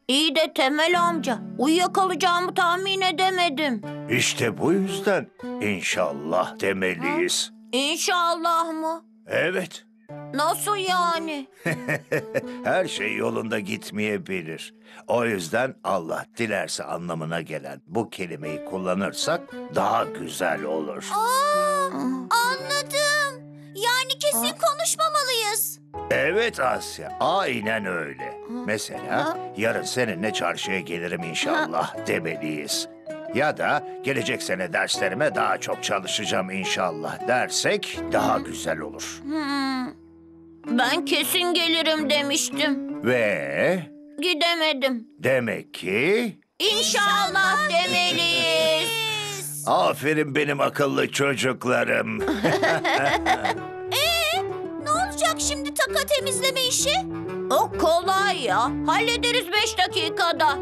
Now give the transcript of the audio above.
İyi de Temel amca, uyuyakalacağımı tahmin edemedim. İşte bu yüzden inşallah demeliyiz. İnşallah mı? Evet, Nasıl yani? her şey yolunda gitmeyebilir. O yüzden Allah dilerse anlamına gelen bu kelimeyi kullanırsak daha güzel olur. Anladım. Yani kesin konuşmamalıyız. Evet Asya, aynen öyle. Mesela yarın seninle çarşıya gelirim inşallah demeliyiz. Ya da gelecek sene derslerime daha çok çalışacağım inşallah dersek daha güzel olur. Ben kesin gelirim demiştim. Ve Gidemedim. demek ki İnşallah demeliyiz. aferin benim akıllı çocuklarım. Ne olacak şimdi taka temizleme işi? O kolay ya. Hallederiz 5 dakikada.